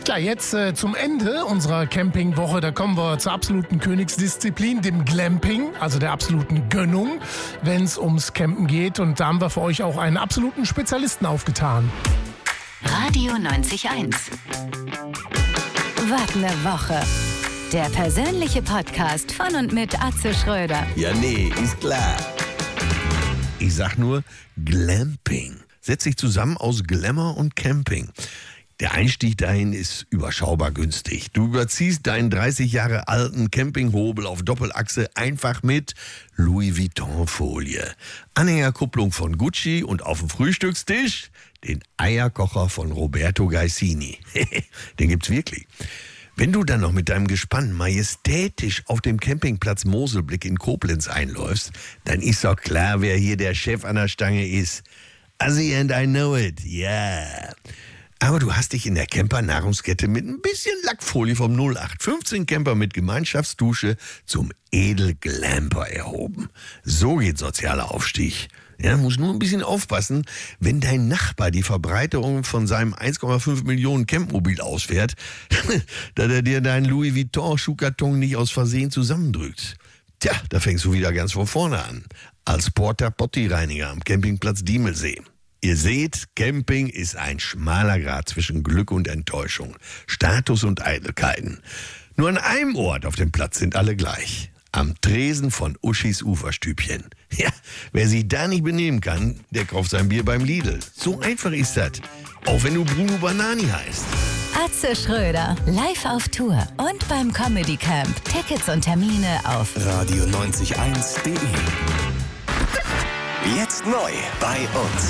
Ja, jetzt zum Ende unserer Campingwoche, da kommen wir zur absoluten Königsdisziplin, dem Glamping, also der absoluten Gönnung, wenn es ums Campen geht. Und da haben wir für euch auch einen absoluten Spezialisten aufgetan. Radio 90.1. Was ne Woche. Der persönliche Podcast von und mit Atze Schröder. Ja, nee, ist klar. Ich sag nur Glamping. Setzt sich zusammen aus Glamour und Camping. Der Einstieg dahin ist überschaubar günstig. Du überziehst deinen 30 Jahre alten Campinghobel auf Doppelachse einfach mit Louis Vuitton-Folie. Anhängerkupplung von Gucci und auf dem Frühstückstisch den Eierkocher von Roberto Gaisini. Den gibt's wirklich. Wenn du dann noch mit deinem Gespann majestätisch auf dem Campingplatz Moselblick in Koblenz einläufst, dann ist doch klar, wer hier der Chef an der Stange ist. Assi and I know it, yeah. Aber du hast dich in der Camper-Nahrungskette mit ein bisschen Lackfolie vom 0815 Camper mit Gemeinschaftsdusche zum Edelglamper erhoben. So geht sozialer Aufstieg. Ja, muss nur ein bisschen aufpassen, wenn dein Nachbar die Verbreiterung von seinem 1,5 Millionen Campmobil ausfährt, dass er dir deinen Louis Vuitton-Schuhkarton nicht aus Versehen zusammendrückt. Tja, da fängst du wieder ganz von vorne an. Als Porta-Potti-Reiniger am Campingplatz Diemelsee. Ihr seht, Camping ist ein schmaler Grat zwischen Glück und Enttäuschung, Status und Eitelkeiten. Nur an einem Ort auf dem Platz sind alle gleich. Am Tresen von Uschis Uferstübchen. Ja, wer sich da nicht benehmen kann, der kauft sein Bier beim Lidl. So einfach ist das. Auch wenn du Bruno Banani heißt. Atze Schröder, live auf Tour und beim Comedy Camp. Tickets und Termine auf radio901.de. Jetzt neu bei uns.